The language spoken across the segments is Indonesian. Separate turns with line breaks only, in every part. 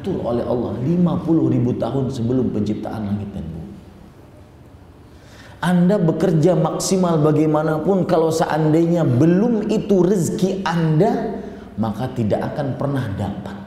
diatur oleh Allah 50.000 tahun sebelum penciptaan langit dan bumi. Anda bekerja maksimal bagaimanapun, kalau seandainya belum itu rezeki Anda, maka tidak akan pernah dapat.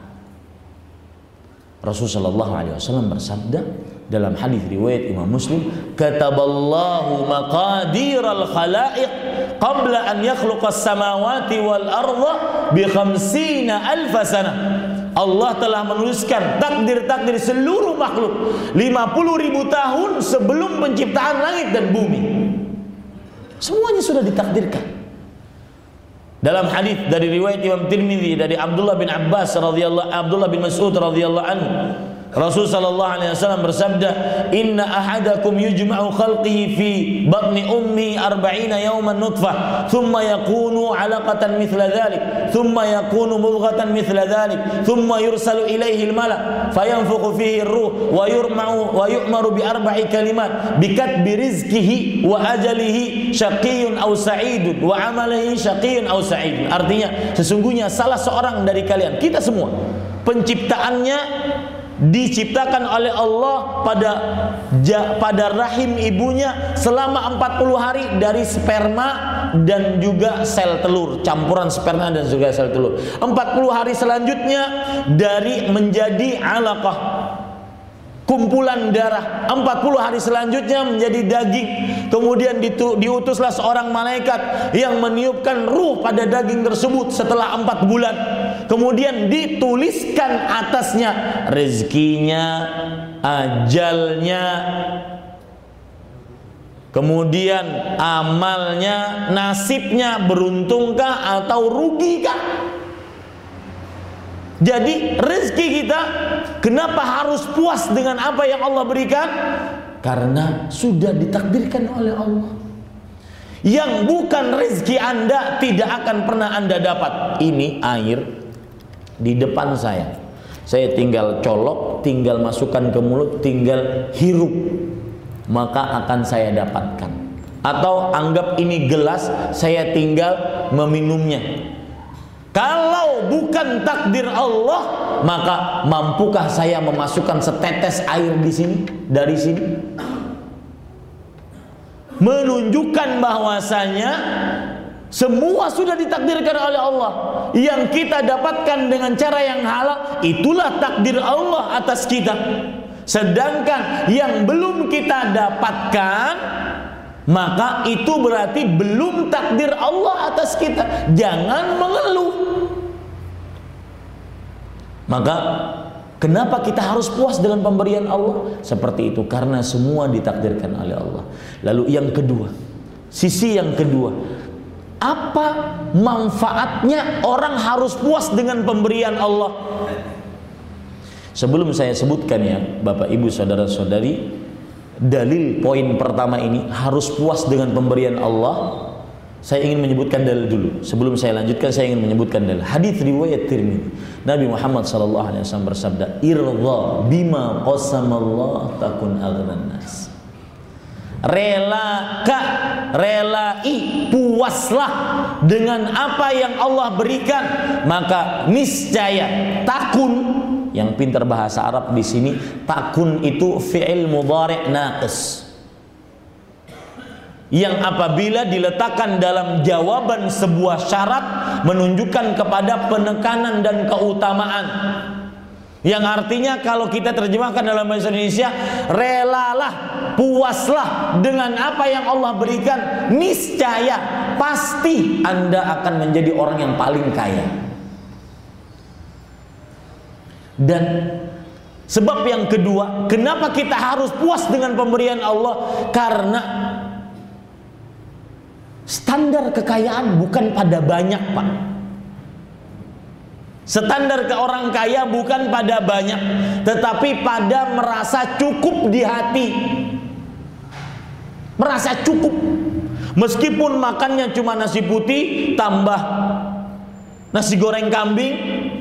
Rasulullah SAW bersabda dalam hadis riwayat Imam Muslim, kataballahu maqadiral khalaiq qabla an yakhluqas samawati wal arda bi 50.000 sanah. Allah telah menuliskan takdir-takdir seluruh makhluk 50.000 tahun sebelum penciptaan langit dan bumi. Semuanya sudah ditakdirkan. Dalam hadis dari riwayat Imam Tirmidzi dari Abdullah bin Mas'ud radhiyallahu anhu, Rasul sallallahu alaihi wasallam bersabda, "Inna ahadakum yujma'u khalqihi fi batni ummi 40 yawman nutfah, thumma yakunu 'alaqatan mithla dhalik, thumma yakunu mudghatan mithla dhalik, thumma yursalu ilayhi al-malak, fayanfukhu fihi ar-ruh wa yu'maru bi 4 kalimat, bi katbi rizqihi wa ajalihi syaqiyyun aw sa'idun wa 'amalihi syaqiyyun aw sa'idun." Artinya, sesungguhnya salah seorang dari kalian, kita semua, penciptaannya diciptakan oleh Allah pada rahim ibunya selama 40 hari dari sperma dan juga sel telur, campuran sperma dan juga sel telur. 40 hari selanjutnya dari menjadi alaqah, kumpulan darah. 40 hari selanjutnya menjadi daging. Kemudian diutuslah seorang malaikat yang meniupkan ruh pada daging tersebut setelah 4 bulan. Kemudian dituliskan atasnya rezekinya, ajalnya, kemudian amalnya, nasibnya, beruntungkah atau rugikah. Jadi rezeki kita, kenapa harus puas dengan apa yang Allah berikan? Karena sudah ditakdirkan oleh Allah. Yang bukan rezeki Anda tidak akan pernah Anda dapat. Ini air di depan saya tinggal colok, tinggal masukkan ke mulut, tinggal hirup, maka akan saya dapatkan. Atau anggap ini gelas, saya tinggal meminumnya. Kalau bukan takdir Allah, maka mampukah saya memasukkan setetes air di sini, dari sini? Menunjukkan bahwasanya semua sudah ditakdirkan oleh Allah. Yang kita dapatkan dengan cara yang halal, itulah takdir Allah atas kita. Sedangkan yang belum kita dapatkan, maka itu berarti belum takdir Allah atas kita. Jangan mengeluh. Maka kenapa kita harus puas dengan pemberian Allah? Seperti itu, karena semua ditakdirkan oleh Allah. Lalu yang kedua, sisi yang kedua, apa manfaatnya orang harus puas dengan pemberian Allah? Sebelum saya sebutkan ya Bapak Ibu saudara-saudari, dalil poin pertama ini harus puas dengan pemberian Allah, saya ingin menyebutkan dalil dulu. Sebelum saya lanjutkan, saya ingin menyebutkan dalil. Hadis riwayat Tirmidzi, Nabi Muhammad SAW bersabda, "Irda bima qasamallah takun aghnan nas." Relai, puaslah dengan apa yang Allah berikan, maka niscaya takun, yang pintar bahasa Arab di sini, takun itu fi'il mudhari' naqis, yang apabila diletakkan dalam jawaban sebuah syarat menunjukkan kepada penekanan dan keutamaan. Yang artinya kalau kita terjemahkan dalam bahasa Indonesia, relalah, puaslah dengan apa yang Allah berikan, niscaya pasti Anda akan menjadi orang yang paling kaya. Dan sebab yang kedua, kenapa kita harus puas dengan pemberian Allah? Karena standar kekayaan bukan pada banyak, Pak. Standar ke orang kaya bukan pada banyak, tetapi pada merasa cukup di hati. Merasa cukup. Meskipun makannya cuma nasi putih tambah nasi goreng kambing,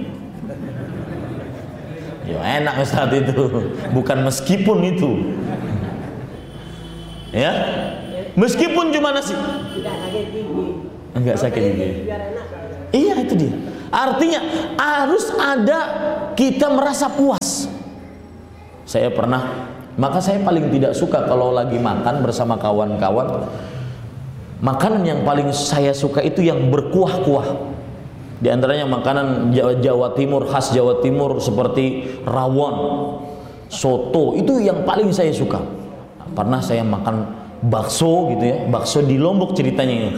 ya enak Ustaz itu. Bukan meskipun itu, ya, meskipun cuma nasi, enggak sakit gigi. Iya, itu dia. Artinya harus ada kita merasa puas. Saya pernah, maka saya paling tidak suka kalau lagi makan bersama kawan-kawan. Makanan yang paling saya suka itu yang berkuah-kuah. Di antaranya makanan Jawa Timur, khas Jawa Timur seperti rawon, soto, itu yang paling saya suka. Pernah saya makan bakso gitu ya, bakso di Lombok ceritanya ini.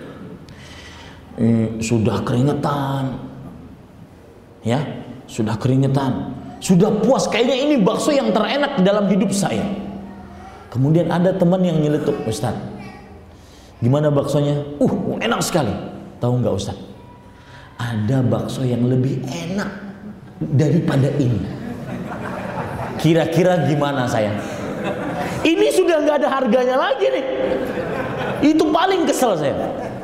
Sudah keringetan, ya, sudah keringetan, sudah puas, kayaknya ini bakso yang terenak dalam hidup saya. Kemudian ada teman yang nyeletuk, Ustaz, gimana baksonya? Enak sekali. Tahu nggak Ustaz? Ada bakso yang lebih enak daripada ini. Kira-kira gimana saya? Ini sudah nggak ada harganya lagi nih. Itu paling kesel saya.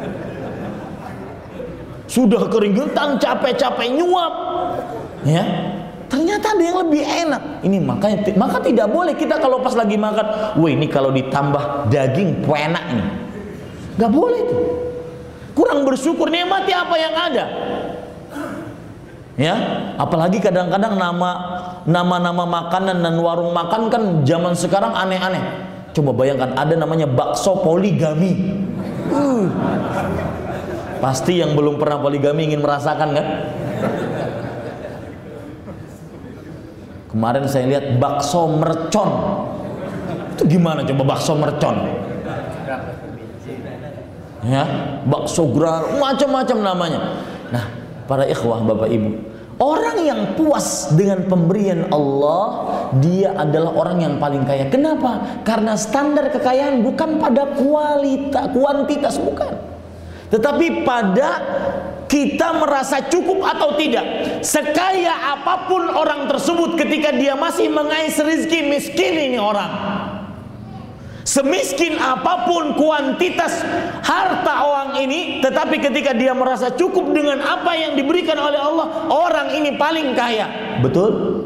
Sudah keringetan, capek-capek nyuap, ya. Ternyata ada yang lebih enak. Ini maka tidak boleh kita kalau pas lagi makan, wah ini kalau ditambah daging enak ini. Nggak boleh itu. Kurang bersyukur, nikmati apa yang ada. Ya, apalagi kadang-kadang nama-nama makanan dan warung makan kan zaman sekarang aneh-aneh. Coba bayangkan ada namanya bakso poligami. Pasti yang belum pernah poligami ingin merasakan kan? Kemarin saya lihat bakso mercon. Itu gimana coba bakso mercon? Ya, bakso gerar, macam-macam namanya. Nah, para ikhwah, bapak ibu, orang yang puas dengan pemberian Allah, dia adalah orang yang paling kaya. Kenapa? Karena standar kekayaan bukan pada kuantitas, bukan, tetapi pada kita merasa cukup atau tidak. Sekaya apapun orang tersebut, ketika dia masih mengais rezeki, miskin ini orang. Semiskin apapun kuantitas harta orang ini, tetapi ketika dia merasa cukup dengan apa yang diberikan oleh Allah, orang ini paling kaya. Betul?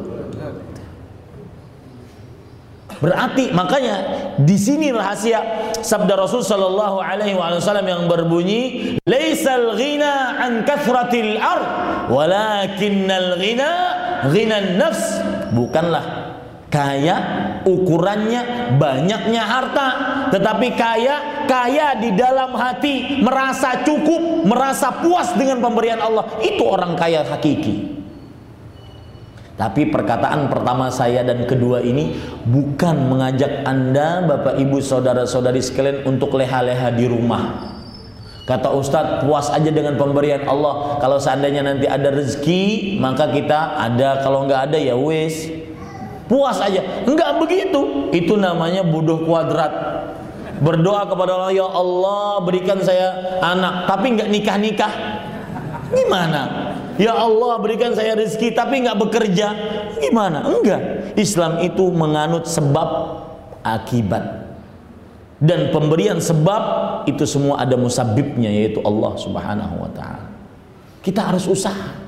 Berarti makanya di sini rahasia sabda Rasul sallallahu alaihi wasallam yang berbunyi, "Laisal ghina an kathratil ard, walakinnal ghina ghinan nafs." Bukanlah kaya ukurannya banyaknya harta, tetapi kaya di dalam hati, merasa cukup, merasa puas dengan pemberian Allah. Itu orang kaya hakiki. Tapi perkataan pertama saya dan kedua ini bukan mengajak Anda, Bapak Ibu, saudara-saudari sekalian, untuk leha-leha di rumah. Kata Ustadz, puas aja dengan pemberian Allah. Kalau seandainya nanti ada rezeki, maka kita ada. Kalau nggak ada ya wis, puas aja. Enggak begitu. Itu namanya bodoh kuadrat. Berdoa kepada Allah, ya Allah berikan saya anak, tapi nggak nikah-nikah. Gimana? Ya Allah berikan saya rezeki, tapi nggak bekerja. Gimana? Enggak. Islam itu menganut sebab akibat. Dan pemberian sebab itu semua ada musabibnya, yaitu Allah Subhanahu wa ta'ala. Kita harus usaha.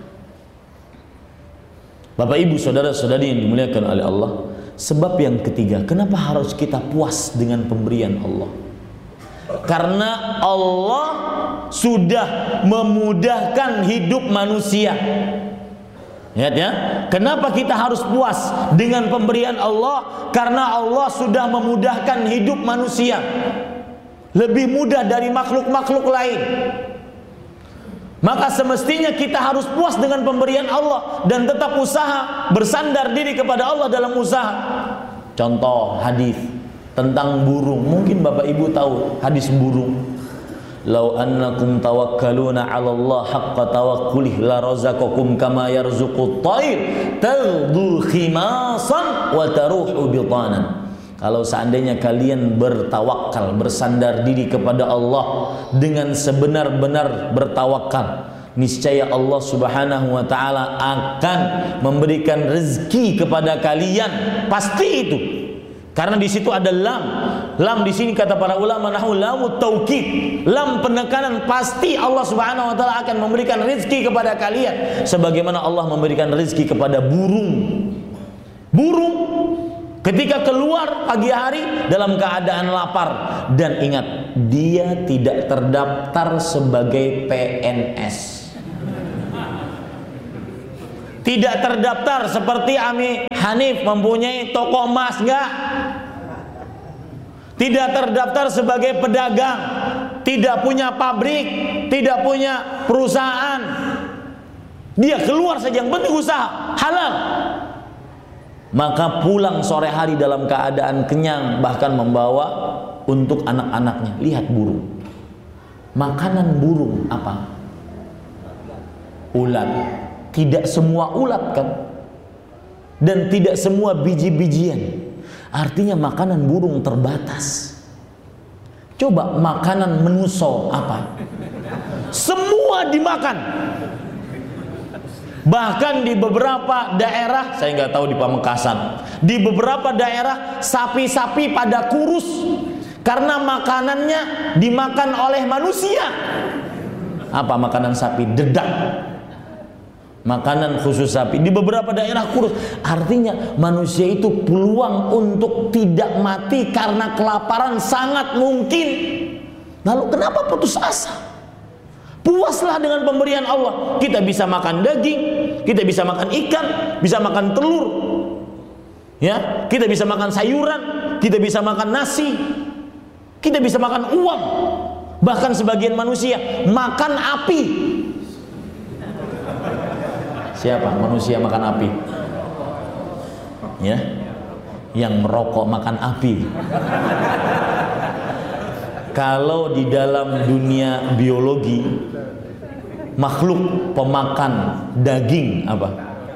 Bapak Ibu, saudara-saudari yang dimuliakan oleh Allah, sebab yang ketiga, kenapa harus kita puas dengan pemberian Allah? Karena Allah sudah memudahkan hidup manusia. Lihat ya, kenapa kita harus puas dengan pemberian Allah? Karena Allah sudah memudahkan hidup manusia, lebih mudah dari makhluk-makhluk lain. Maka semestinya kita harus puas dengan pemberian Allah dan tetap usaha, bersandar diri kepada Allah dalam usaha. Contoh hadis tentang burung, mungkin Bapak Ibu tahu hadis burung. Lau annakum tawakkaluna 'ala Allah haqqa tawakkulih la razaqakum kama yarzuqut thair taghdu khimasan wa taruhu bitanan. Kalau seandainya kalian bertawakal, bersandar diri kepada Allah dengan sebenar-benar bertawakal, niscaya Allah Subhanahu wa ta'ala akan memberikan rezeki kepada kalian. Pasti itu. Karena di situ ada lam. Lam di sini kata para ulama nahwu lamut taukid. Lam penekanan, pasti Allah Subhanahu wa ta'ala akan memberikan rezeki kepada kalian sebagaimana Allah memberikan rezeki kepada burung. Burung ketika keluar pagi hari dalam keadaan lapar, dan ingat, dia tidak terdaftar sebagai PNS. Tidak terdaftar seperti Ami Hanif mempunyai toko emas, enggak. Tidak terdaftar sebagai pedagang, tidak punya pabrik, tidak punya perusahaan. Dia keluar saja, yang penting usaha halal. Maka pulang sore hari dalam keadaan kenyang, bahkan membawa untuk anak-anaknya. Lihat burung. Makanan burung apa? Ulat. Tidak semua ulat kan? Dan tidak semua biji-bijian. Artinya makanan burung terbatas. Coba makanan menuso apa? Semua dimakan. Bahkan di beberapa daerah, saya nggak tahu di Pamekasan, di beberapa daerah sapi-sapi pada kurus karena makanannya dimakan oleh manusia. Apa makanan sapi? Dedak. Makanan khusus sapi di beberapa daerah kurus. Artinya manusia itu peluang untuk tidak mati karena kelaparan sangat mungkin. Lalu kenapa putus asa? Puaslah dengan pemberian Allah. Kita bisa makan daging, kita bisa makan ikan, bisa makan telur, ya, kita bisa makan sayuran, kita bisa makan nasi, kita bisa makan uang. Bahkan sebagian manusia makan api. Siapa manusia makan api? Ya, yang merokok makan api. Kalau di dalam dunia biologi, makhluk pemakan daging apa?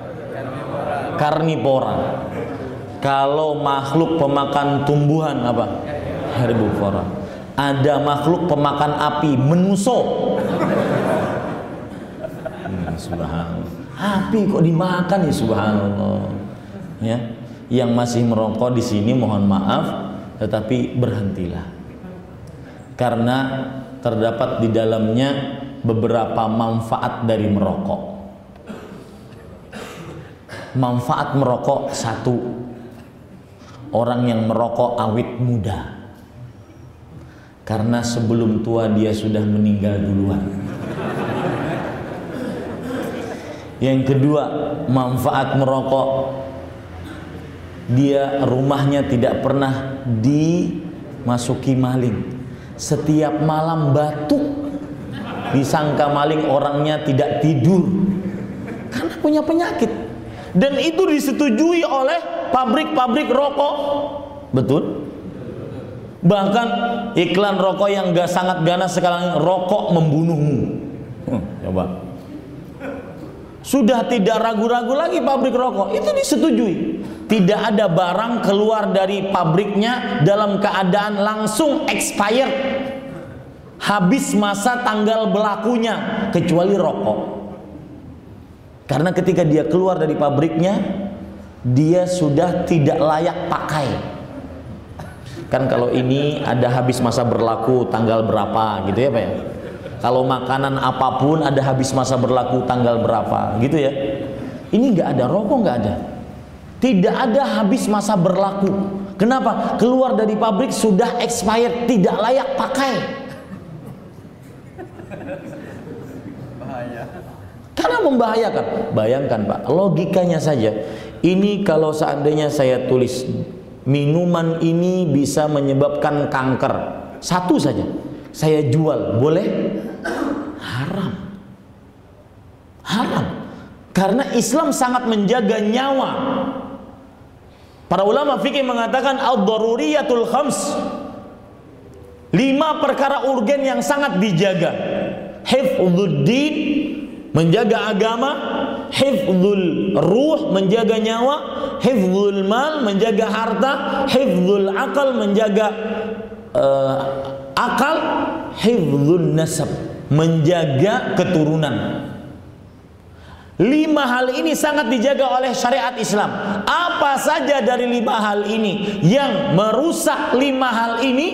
Karnivora. Kalau makhluk pemakan tumbuhan apa? Herbivora. Ada makhluk pemakan api, menuso. Subhanallah. Api kok dimakan ya, subhanallah. Ya, yang masih merokok di sini mohon maaf, tetapi berhentilah. Karena terdapat di dalamnya beberapa manfaat dari merokok. Manfaat merokok satu, orang yang merokok awet muda. Karena sebelum tua dia sudah meninggal duluan. Yang kedua, manfaat merokok, dia rumahnya tidak pernah dimasuki maling. Setiap malam batuk, disangka maling, orangnya tidak tidur karena punya penyakit. Dan itu disetujui oleh pabrik-pabrik rokok. Betul? Bahkan iklan rokok yang sangat ganas sekarang, rokok membunuhmu. Coba. Sudah tidak ragu-ragu lagi pabrik rokok, itu disetujui. Tidak ada barang keluar dari pabriknya dalam keadaan langsung expired, habis masa tanggal berlakunya, kecuali rokok. Karena ketika dia keluar dari pabriknya, dia sudah tidak layak pakai. Kan kalau ini ada habis masa berlaku tanggal berapa gitu ya Pak ya. Kalau makanan apapun ada habis masa berlaku tanggal berapa gitu ya. Ini nggak ada, rokok nggak ada. Tidak ada habis masa berlaku. Kenapa? Keluar dari pabrik sudah expired, tidak layak pakai. Bahaya. Karena membahayakan. Bayangkan Pak, logikanya saja. Ini kalau seandainya saya tulis minuman ini bisa menyebabkan kanker, satu saja saya jual, boleh? Haram. Haram. Karena Islam sangat menjaga nyawa. Para ulama fikih mengatakan ad-daruriyatul khams, 5 perkara urgen yang sangat dijaga. Hifdzud din, menjaga agama, hifdzul ruh, menjaga nyawa, hifdzul mal, menjaga harta, hifdzul akal, menjaga akal, hifdzun nasab, menjaga keturunan. 5 hal ini sangat dijaga oleh syariat Islam. Apa saja dari 5 hal ini yang merusak 5 hal ini,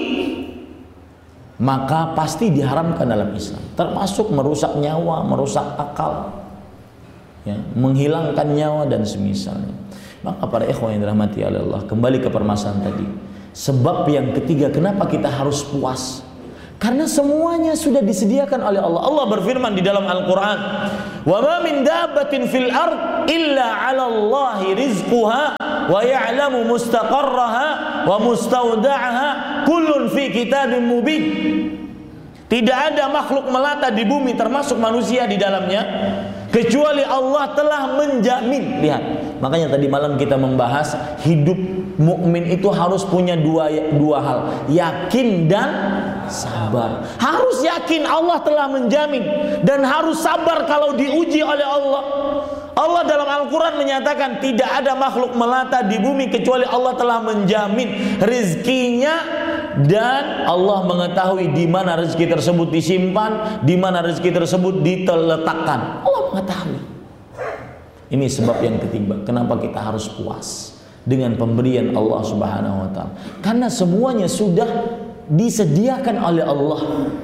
maka pasti diharamkan dalam Islam. Termasuk merusak nyawa, merusak akal, ya, menghilangkan nyawa dan semisalnya. Maka para ikhwan yang dirahmati Allah, kembali ke permasalahan tadi. Sebab yang ketiga, kenapa kita harus puas? Karena semuanya sudah disediakan oleh Allah. Allah berfirman di dalam Al-Quran, Wa ma min dabbatin fil ard illa 'ala Allahi rizquha wa ya'lamu mustaqarraha wa mustawda'aha kullun fi kitabim mubin. Tidak ada makhluk melata di bumi termasuk manusia di dalamnya kecuali Allah telah menjamin. Lihat, makanya tadi malam kita membahas hidup mukmin itu harus punya dua hal, yakin dan sabar. Harus yakin Allah telah menjamin dan harus sabar kalau diuji oleh Allah. Allah dalam Al-Quran menyatakan tidak ada makhluk melata di bumi kecuali Allah telah menjamin rizkinya, dan Allah mengetahui di mana rezeki tersebut disimpan, di mana rezeki tersebut diletakkan. Allah mengetahui. Ini sebab yang ketiga, kenapa kita harus puas dengan pemberian Allah Subhanahu wa taala. Karena semuanya sudah disediakan oleh Allah.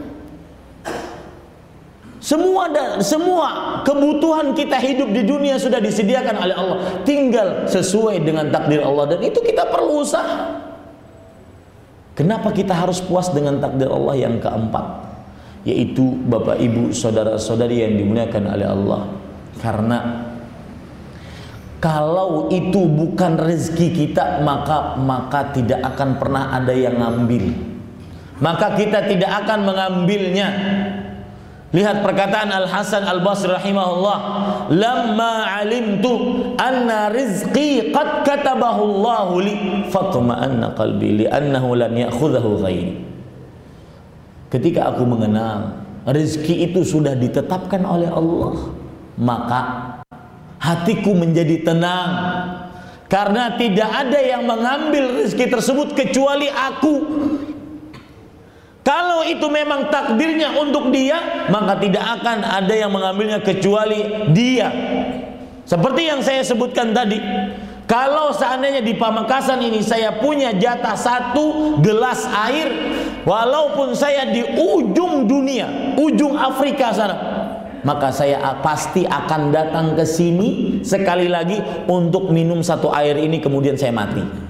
Semua kebutuhan kita hidup di dunia sudah disediakan oleh Allah. Tinggal sesuai dengan takdir Allah, dan itu kita perlu usaha. Kenapa kita harus puas dengan takdir Allah? Yang keempat, yaitu Bapak Ibu saudara-saudari yang dimuliakan oleh Allah, karena kalau itu bukan rezeki kita, maka tidak akan pernah ada yang ngambil, maka kita tidak akan mengambilnya. Lihat perkataan Al-Hasan Al-Basri rahimahullah, lamma alimtu anna rizqi qad katabahu Allahu li fatma'anna qalbi li'annahu lan ya'khudhahu ghairi. Ketika aku mengenal rezeki itu sudah ditetapkan oleh Allah, maka hatiku menjadi tenang, karena tidak ada yang mengambil rezeki tersebut kecuali aku. Kalau itu memang takdirnya untuk dia, maka tidak akan ada yang mengambilnya kecuali dia. Seperti yang saya sebutkan tadi, kalau seandainya di Pamekasan ini saya punya jatah 1 gelas air, walaupun saya di ujung dunia, ujung Afrika sana, maka saya pasti akan datang ke sini sekali lagi untuk minum 1 air ini, kemudian saya mati.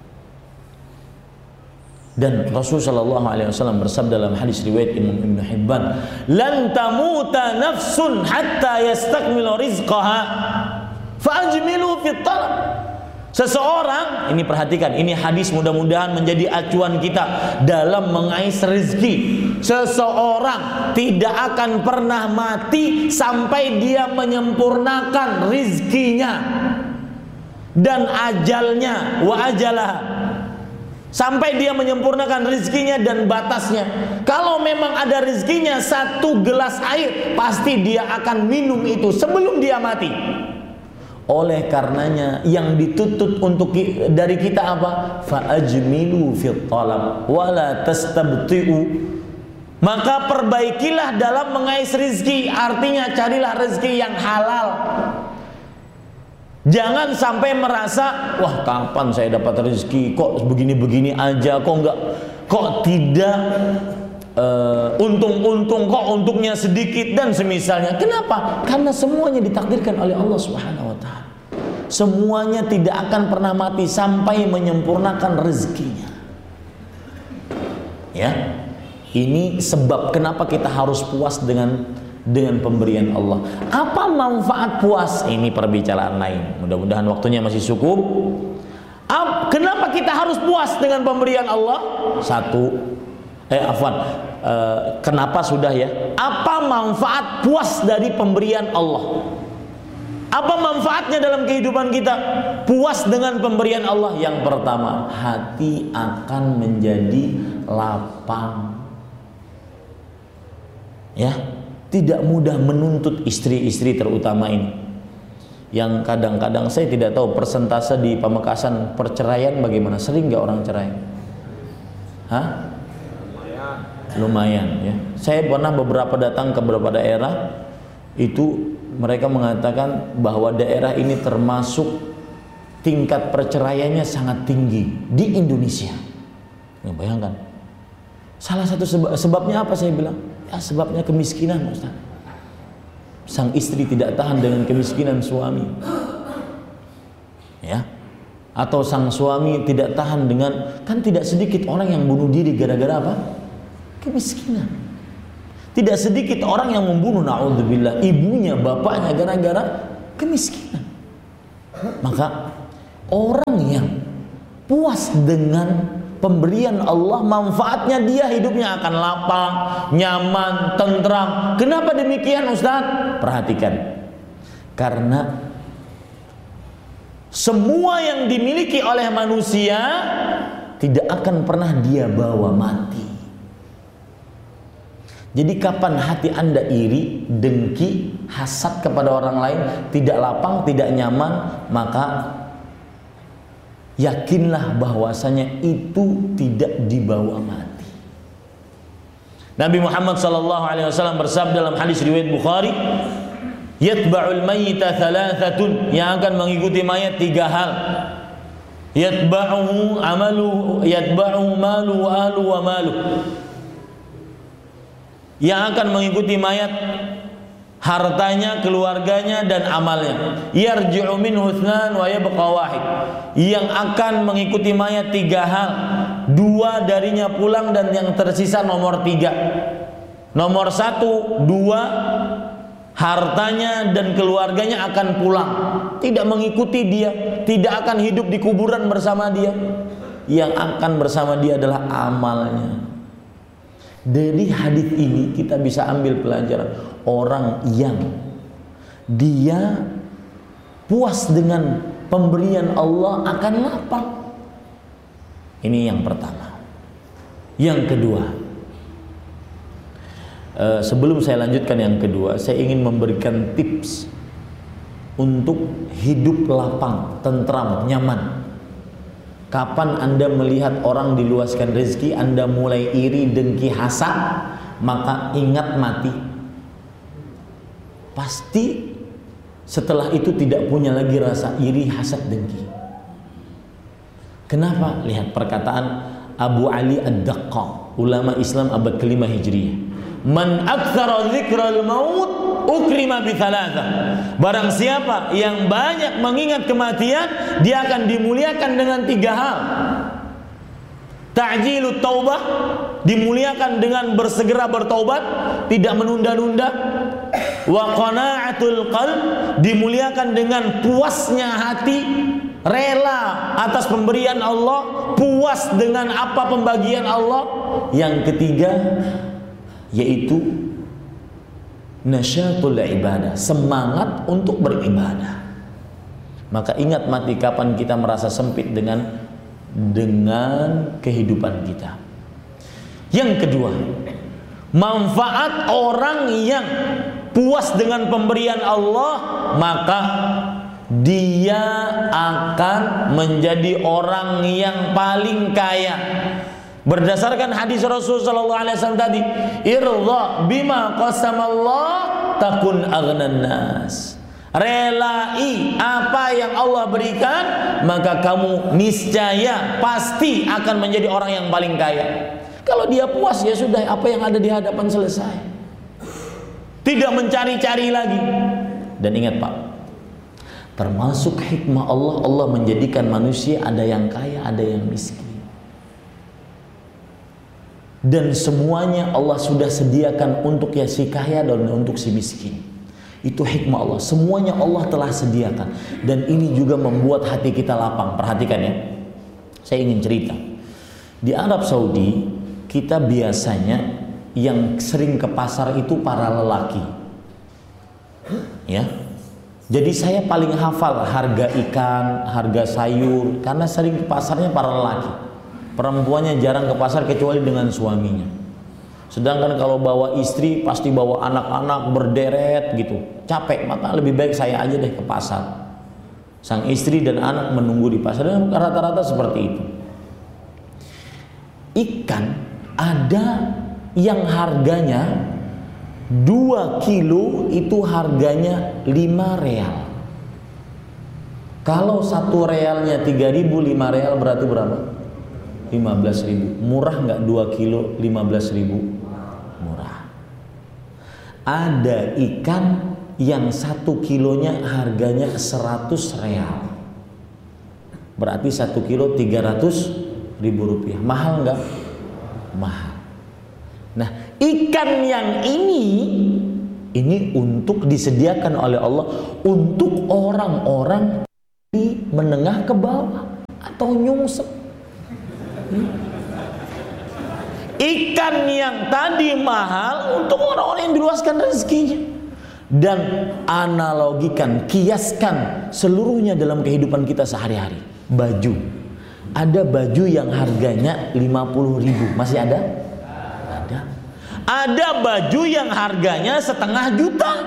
Dan Rasulullah SAW bersabda dalam hadis riwayat Imam Ibn Hibban, lan tamuta nafsun hatta yastakmilu rizqaha fa'ajmilu fit talab. Seseorang, ini perhatikan, ini hadis mudah-mudahan menjadi acuan kita dalam mengais rezeki. Seseorang tidak akan pernah mati sampai dia menyempurnakan rizkinya dan ajalnya, wa ajalah, sampai dia menyempurnakan rizkinya dan batasnya. Kalau memang ada rizkinya 1 gelas air, pasti dia akan minum itu sebelum dia mati. Oleh karenanya yang dituntut untuk dari kita apa? Fa'ajmilu fit talab wala tastabti'u. Maka perbaikilah dalam mengais rizki, artinya carilah rezeki yang halal. Jangan sampai merasa, wah kapan saya dapat rezeki, kok begini-begini aja, kok tidak untung-untung, kok untungnya sedikit dan semisalnya. Kenapa? Karena semuanya ditakdirkan oleh Allah Subhanahu wa taala. Semuanya tidak akan pernah mati sampai menyempurnakan rezekinya. Ya. Ini sebab kenapa kita harus puas dengan pemberian Allah. Apa manfaat puas? Ini perbicaraan lain. Mudah-mudahan waktunya masih cukup. Kenapa kita harus puas dengan pemberian Allah? Kenapa sudah ya? Apa manfaat puas dari pemberian Allah? Apa manfaatnya dalam kehidupan kita? Puas dengan pemberian Allah. Yang pertama, hati akan menjadi lapang. Ya, tidak mudah menuntut istri-istri terutama ini, yang kadang-kadang saya tidak tahu persentase di Pamekasan perceraian bagaimana. Sering nggak orang cerai? Hah? Lumayan ya. Saya pernah beberapa datang ke beberapa daerah, itu mereka mengatakan bahwa daerah ini termasuk tingkat perceraiannya sangat tinggi di Indonesia. Nggak bayangkan. Salah satu sebabnya apa saya bilang? Ya sebabnya kemiskinan, Ustaz. Sang istri tidak tahan dengan kemiskinan suami. Ya. Atau sang suami tidak tahan dengan, kan tidak sedikit orang yang bunuh diri gara-gara apa? Kemiskinan. Tidak sedikit orang yang membunuh, na'udzubillah, ibunya, bapaknya gara-gara kemiskinan. Maka orang yang puas dengan pemberian Allah, manfaatnya dia hidupnya akan lapang, nyaman, tentram. Kenapa demikian, Ustaz? Perhatikan. Karena semua yang dimiliki oleh manusia tidak akan pernah dia bawa mati. Jadi kapan hati Anda iri, dengki, hasad kepada orang lain, tidak lapang, tidak nyaman, maka yakinlah bahwasanya itu tidak dibawa mati. Nabi Muhammad SAW bersabda dalam hadis riwayat Bukhari, yatba'ul mayyita thalathatun, yang akan mengikuti mayat 3 hal. Yatba'uhu amalu, yatba'uhu malu wa ahlu wa malu. Yang akan mengikuti mayat hartanya, keluarganya, dan amalnya. Yarji'u minhu ithnan wa yabqa wahid. Yang akan mengikuti mayat 3 hal, 2 darinya pulang dan yang tersisa nomor 3. Nomor 1, 2 hartanya dan keluarganya akan pulang, tidak mengikuti dia, tidak akan hidup di kuburan bersama dia. Yang akan bersama dia adalah amalnya. Dari hadis ini kita bisa ambil pelajaran, orang yang dia puas dengan pemberian Allah akan lapang. Ini yang pertama. Yang kedua, sebelum saya lanjutkan yang kedua, saya ingin memberikan tips untuk hidup lapang, tentram, nyaman. Kapan Anda melihat orang diluaskan rezeki, Anda mulai iri, dengki, hasad, maka ingat mati. Pasti setelah itu tidak punya lagi rasa iri, hasad, dengki. Kenapa? Lihat perkataan Abu Ali Ad-Daqqaq, ulama Islam abad ke-5 Hijriah. Man aktsara dzikral maut ukrima bi thalatha. Barang siapa yang banyak mengingat kematian, dia akan dimuliakan dengan 3 hal. Ta'jilut taubah, dimuliakan dengan bersegera bertaubat, tidak menunda-nunda. Wa qana'atul qalb, dimuliakan dengan puasnya hati, rela atas pemberian Allah, puas dengan apa pembagian Allah. Yang ketiga yaitu nasyatul ibadah, semangat untuk beribadah. Maka ingat mati kapan kita merasa sempit dengan kehidupan kita. Yang kedua, manfaat orang yang puas dengan pemberian Allah, maka dia akan menjadi orang yang paling kaya. Berdasarkan hadis Rasul sallallahu alaihi wasallam tadi, irda bima qasamallah takun aghnan nas. Relai apa yang Allah berikan, maka kamu niscaya pasti akan menjadi orang yang paling kaya. Kalau dia puas, ya sudah, apa yang ada di hadapan selesai. Tidak mencari-cari lagi. Dan ingat Pak, termasuk hikmah Allah, Allah menjadikan manusia ada yang kaya, ada yang miskin. Dan semuanya Allah sudah sediakan untuk yang si kaya dan untuk si miskin. Itu hikmah Allah. Semuanya Allah telah sediakan. Dan ini juga membuat hati kita lapang. Perhatikan ya. Saya ingin cerita. Di Arab Saudi, kita biasanya yang sering ke pasar itu para lelaki. Ya. Jadi saya paling hafal harga ikan, harga sayur, karena sering ke pasarnya para lelaki. Perempuannya jarang ke pasar kecuali dengan suaminya. Sedangkan kalau bawa istri pasti bawa anak-anak berderet gitu. Capek, maka lebih baik saya aja deh ke pasar. Sang istri dan anak menunggu di pasar. Dan rata-rata seperti itu. Ikan ada yang harganya 2 kilo itu harganya 5 real. Kalau 1 realnya 3.000, 5 real berarti berapa? 15.000. Murah nggak 2 kilo 15.000? Murah. Ada ikan yang 1 kilonya harganya 100 real. Berarti 1 kilo 300.000 rupiah. Mahal nggak? Mahal. Nah, ikan yang ini untuk disediakan oleh Allah untuk orang-orang di menengah ke bawah atau nyungsep. Ikan yang tadi mahal untuk orang-orang yang diluaskan rezekinya. Dan analogikan, kiaskan seluruhnya dalam kehidupan kita sehari-hari. Baju, ada baju yang harganya 50.000, masih ada? Ada baju yang harganya 500.000.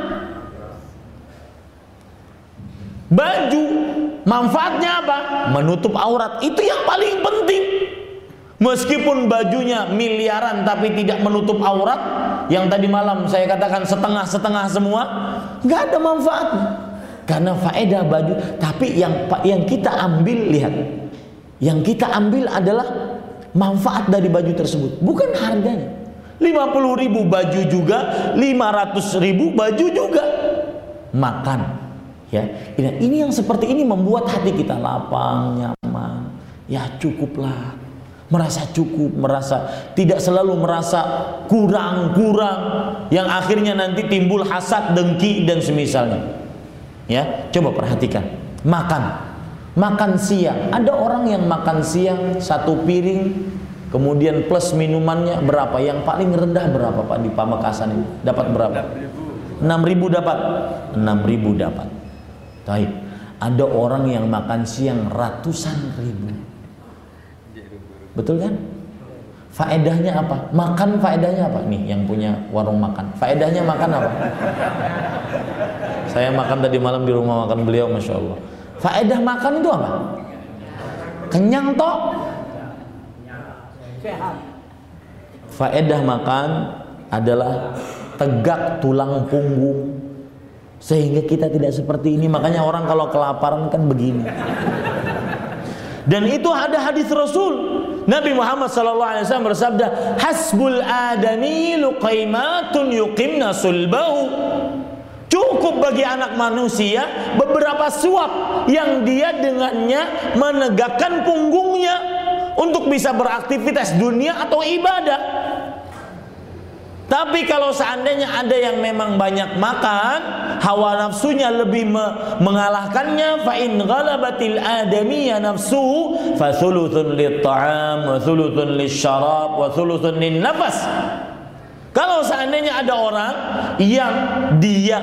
Baju manfaatnya apa? Menutup aurat. Itu yang paling penting. Meskipun bajunya miliaran tapi tidak menutup aurat, yang tadi malam saya katakan setengah-setengah semua, nggak ada manfaatnya. Karena faedah baju. Tapi yang kita ambil, lihat, yang kita ambil adalah manfaat dari baju tersebut, bukan harganya. 50.000 baju juga, 500.000 baju juga. Makan, ya. Ini yang seperti ini membuat hati kita lapang, nyaman. Ya cukuplah, merasa cukup, merasa tidak selalu merasa kurang-kurang, yang akhirnya nanti timbul hasad, dengki dan semisalnya. Ya, coba perhatikan. Makan siang. Ada orang yang makan siang 1 piring. Kemudian plus minumannya berapa? Yang paling rendah berapa Pak di Pamekasan ini? Dapat berapa? 6.000 dapat. 6.000 dapat. Baik. Ada orang yang makan siang ratusan ribu. Betul kan? Faedahnya apa? Makan faedahnya apa? Nih yang punya warung makan. Faedahnya makan apa? Saya makan tadi malam di rumah makan beliau, Masya Allah. Faedah makan itu apa? Kenyang toh? Faedah makan adalah tegak tulang punggung sehingga kita tidak seperti ini. Makanya orang kalau kelaparan kan begini. Dan itu ada hadis Rasul. Nabi Muhammad SAW bersabda, hasbul adami luqaimatun yuqimna sulbahu. Cukup bagi anak manusia beberapa suap yang dia dengannya menegakkan punggungnya untuk bisa beraktivitas dunia atau ibadah. Tapi kalau seandainya ada yang memang banyak makan, hawa nafsunya lebih mengalahkannya, fa in ghalabatil adamiyya nafsuhu fa thuluthun lit-ta'am wa thuluthun lisyarab wa thuluthun lin-nafas. Kalau seandainya ada orang yang dia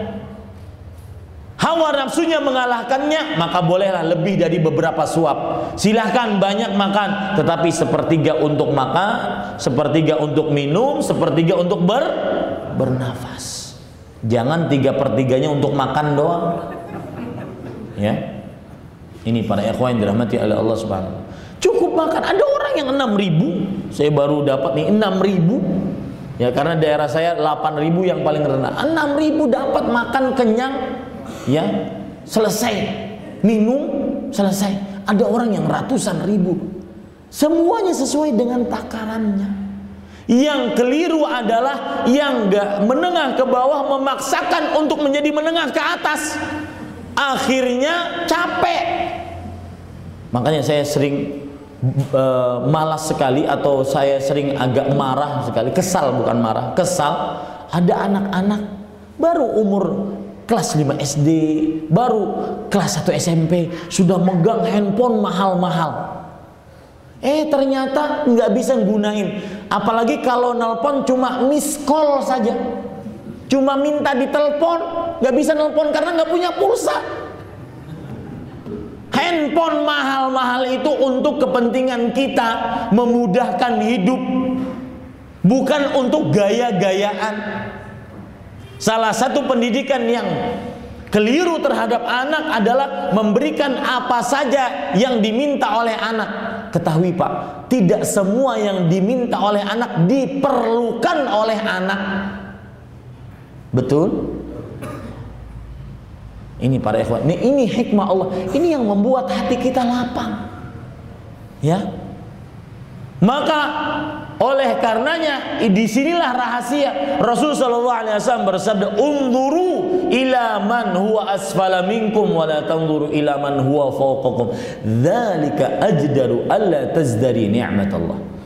hawa nafsunya mengalahkannya, maka bolehlah lebih dari beberapa suap. Silahkan banyak makan, tetapi 1/3 untuk makan, 1/3 untuk minum, 1/3 untuk bernafas. Jangan 3/3-nya untuk makan doang. Ya, ini para ikhwan yang dirahmati oleh Allah Subhanahu. Cukup makan. Ada orang yang 6.000, saya baru dapat nih 6.000. Ya, karena daerah saya 8.000 yang paling rendah. 6.000 dapat makan kenyang. Ya, selesai minum, selesai. Ada orang yang ratusan ribu. Semuanya sesuai dengan takarannya. Yang keliru adalah yang menengah ke bawah memaksakan untuk menjadi menengah ke atas. Akhirnya capek. Makanya saya sering malas sekali, atau saya sering agak marah sekali, kesal, bukan marah, kesal. Ada anak-anak baru umur kelas 5 SD, baru kelas 1 SMP, sudah megang handphone mahal-mahal. Ternyata nggak bisa gunain. Apalagi kalau nelpon cuma miss call saja, cuma minta ditelepon, nggak bisa nelpon karena nggak punya pulsa. Handphone mahal-mahal itu untuk kepentingan kita, memudahkan hidup, bukan untuk gaya-gayaan. Salah satu pendidikan yang keliru terhadap anak adalah memberikan apa saja yang diminta oleh anak. Ketahui Pak, tidak semua yang diminta oleh anak diperlukan oleh anak. Betul? Ini para ikhwan, ini hikmah Allah. Ini yang membuat hati kita lapang. Ya. Maka oleh karenanya disinilah rahasia. Rasul sallallahu alaihi wasallam bersabda, "Unzuru ila man huwa asfala minkum wa la tanzuru ila man huwa fawqakum. Dzalika ajdaru alla tazdari ni'matallah."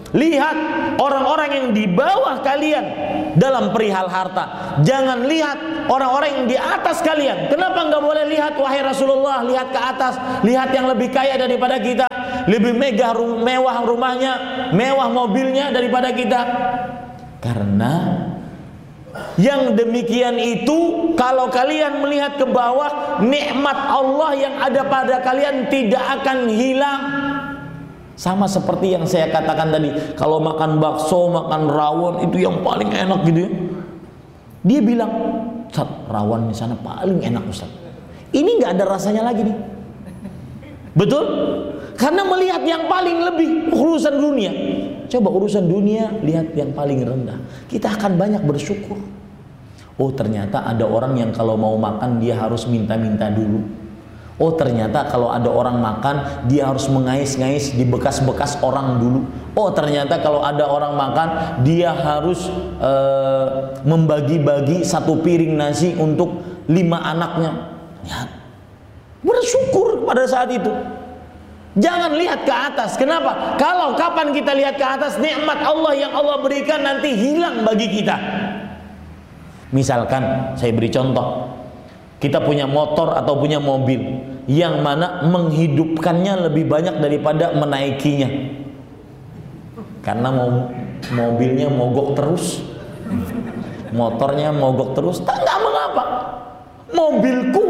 Lihat orang-orang yang di bawah kalian dalam perihal harta. Jangan lihat orang-orang yang di atas kalian. Kenapa nggak boleh lihat, wahai Rasulullah? Lihat ke atas, lihat yang lebih kaya daripada kita, lebih mewah rumahnya, mewah mobilnya daripada kita. Karena yang demikian itu, kalau kalian melihat ke bawah, nikmat Allah yang ada pada kalian tidak akan hilang. Sama seperti yang saya katakan tadi, kalau makan bakso, makan rawon itu yang paling enak gitu ya. Dia bilang, Ustaz, rawon di sana paling enak Ustaz. Ini nggak ada rasanya lagi nih. Betul? Karena melihat yang paling lebih urusan dunia. Coba urusan dunia, lihat yang paling rendah. Kita akan banyak bersyukur. Oh, ternyata ada orang yang kalau mau makan dia harus minta-minta dulu. Oh, ternyata kalau ada orang makan dia harus mengais-ngais di bekas-bekas orang dulu. Oh, ternyata kalau ada orang makan dia harus membagi-bagi satu piring nasi untuk 5 anaknya. Ya. Bersyukur pada saat itu. Jangan lihat ke atas. Kenapa? Kalau kapan kita lihat ke atas, nikmat Allah yang Allah berikan nanti hilang bagi kita. Misalkan saya beri contoh, kita punya motor atau punya mobil yang mana menghidupkannya lebih banyak daripada menaikinya. Karena mobilnya mogok terus, motornya mogok terus, tak nggak mengapa. Mobilku,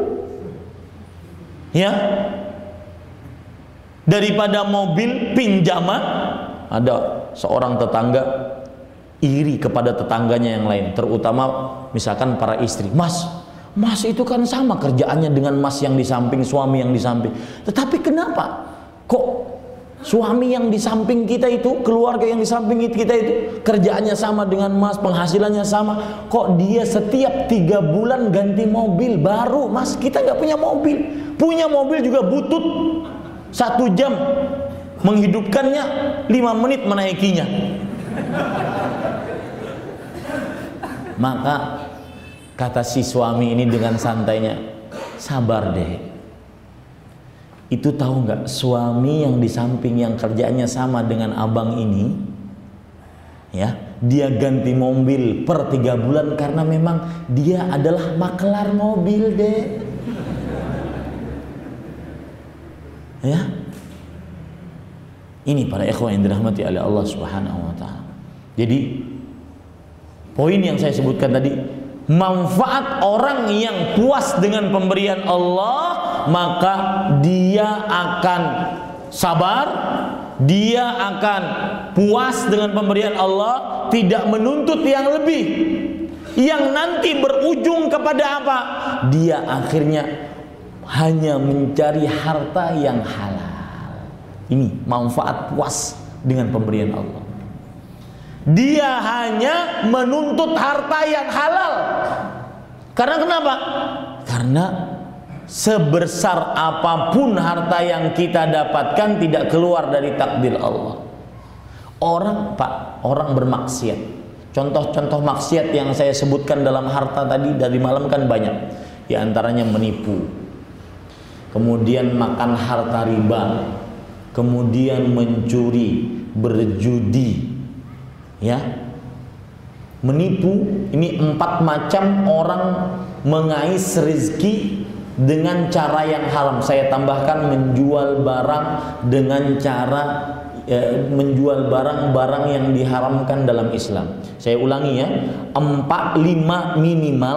ya, daripada mobil pinjaman. Ada seorang tetangga iri kepada tetangganya yang lain, terutama misalkan para istri. Mas itu kan sama kerjaannya dengan mas yang di samping, suami yang di samping. Tetapi kenapa kok suami yang di samping kita itu, keluarga yang di samping kita itu kerjaannya sama dengan mas, penghasilannya sama, kok dia setiap 3 bulan ganti mobil baru? Mas, kita nggak punya mobil. Punya mobil juga butut 1 jam menghidupkannya, 5 menit menaikinya. Maka kata si suami ini dengan santainya, sabar deh. Itu tahu nggak, suami yang di samping yang kerjanya sama dengan abang ini, ya, dia ganti mobil per 3 bulan karena memang dia adalah maklar mobil deh. Ya, ini para ikhwan yang dirahmati oleh Allah Subhanahu wa Ta'ala. Jadi poin yang saya sebutkan tadi, manfaat orang yang puas dengan pemberian Allah, maka dia akan sabar, dia akan puas dengan pemberian Allah, tidak menuntut yang lebih, yang nanti berujung kepada apa? Dia akhirnya hanya mencari harta yang halal. Ini manfaat puas dengan pemberian Allah. Dia hanya menuntut harta yang halal. Karena kenapa? Karena sebesar apapun harta yang kita dapatkan tidak keluar dari takdir Allah. Orang bermaksiat. Contoh-contoh maksiat yang saya sebutkan dalam harta tadi dari malam kan banyak. Di antaranya menipu, kemudian makan harta riba, kemudian mencuri, berjudi, ya, menipu. Ini 4 macam orang mengais rezeki dengan cara yang haram. Saya tambahkan menjual barang dengan cara menjual barang-barang yang diharamkan dalam Islam. Saya ulangi ya, 4-5 minimal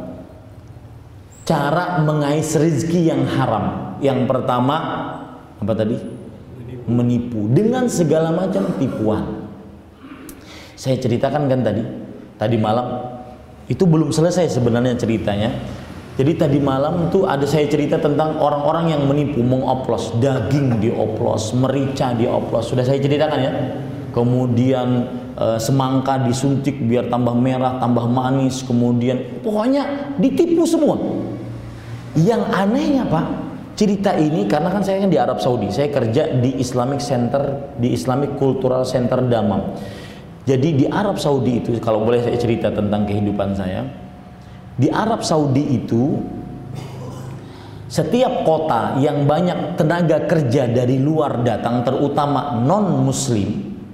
cara mengais rezeki yang haram. Yang pertama apa tadi? Menipu dengan segala macam tipuan. Saya ceritakan kan tadi malam itu belum selesai sebenarnya ceritanya. Jadi tadi malam tuh ada saya cerita tentang orang-orang yang menipu, mengoplos daging, dioplos merica, dioplos, sudah saya ceritakan ya. Kemudian semangka disuntik biar tambah merah, tambah manis, kemudian pokoknya ditipu semua. Yang anehnya Pak, cerita ini karena kan saya kan di Arab Saudi, saya kerja di Islamic Center, di Islamic Cultural Center Damam. Jadi di Arab Saudi itu, kalau boleh saya cerita tentang kehidupan saya, di Arab Saudi itu setiap kota yang banyak tenaga kerja dari luar datang, terutama non muslim,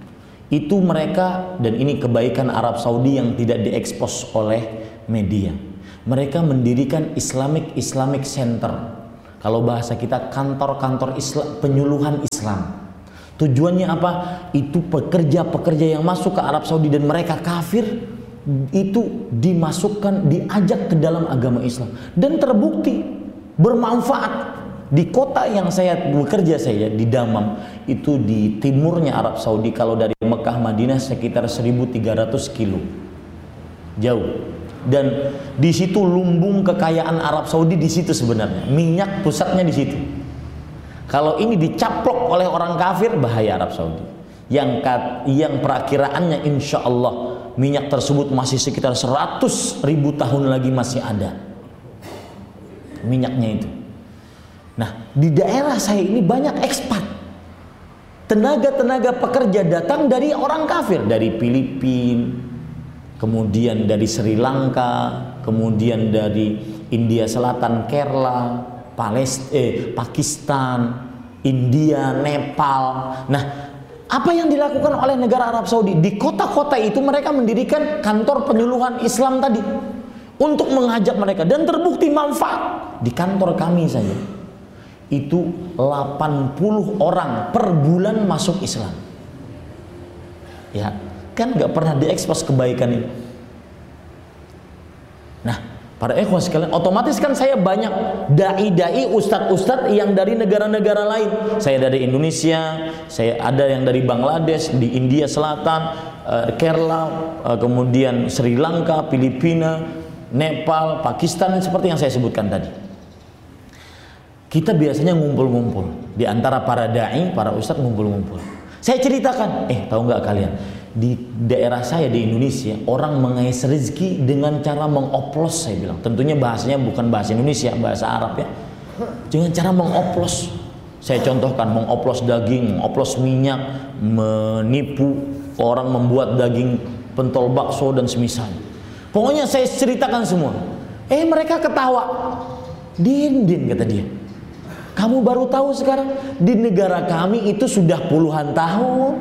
Itu mereka, dan ini kebaikan Arab Saudi yang tidak diekspos oleh media. Mereka mendirikan Islamic Center. Kalau bahasa kita kantor-kantor Islam, penyuluhan Islam. Tujuannya apa? Itu pekerja-pekerja yang masuk ke Arab Saudi dan mereka kafir, itu dimasukkan, diajak ke dalam agama Islam. Dan terbukti bermanfaat. Di kota yang saya bekerja, saya di Damam, itu di timurnya Arab Saudi. Kalau dari Mekah Madinah sekitar 1.300 kilo, jauh. Dan di situ lumbung kekayaan Arab Saudi di situ sebenarnya. Minyak pusatnya di situ. Kalau ini dicaplok oleh orang kafir, bahaya Arab Saudi. Yang perakiraannya insya Allah minyak tersebut masih sekitar 100.000 tahun lagi masih ada minyaknya itu. Nah, di daerah saya ini banyak ekspat. Tenaga-tenaga pekerja datang dari orang kafir, dari Filipina, kemudian dari Sri Lanka, kemudian dari India Selatan, Kerala, Pakistan, India, Nepal. Nah, apa yang dilakukan oleh negara Arab Saudi? Di kota-kota itu mereka mendirikan kantor penyuluhan Islam tadi untuk mengajak mereka, dan terbukti manfaat. Di kantor kami saja itu 80 orang per bulan masuk Islam. Ya, kan nggak pernah diekspos kebaikan ini. Nah, para ikhwan sekalian, otomatis kan saya banyak dai-dai, ustadz-ustadz yang dari negara-negara lain. Saya dari Indonesia, saya ada yang dari Bangladesh, di India Selatan, Kerala, kemudian Sri Lanka, Filipina, Nepal, Pakistan, seperti yang saya sebutkan tadi. Kita biasanya ngumpul-ngumpul di antara para dai, para ustadz ngumpul-ngumpul. Saya ceritakan, tahu nggak kalian? Di daerah saya di Indonesia, orang mengais rezeki dengan cara mengoplos, saya bilang. Tentunya bahasanya bukan bahasa Indonesia, bahasa Arab ya. Dengan cara mengoplos. Saya contohkan, mengoplos daging, mengoplos minyak, menipu orang membuat daging pentol bakso dan semisalnya. Pokoknya saya ceritakan semua. Mereka ketawa. Din, kata dia. Kamu baru tahu sekarang? Di negara kami itu sudah puluhan tahun.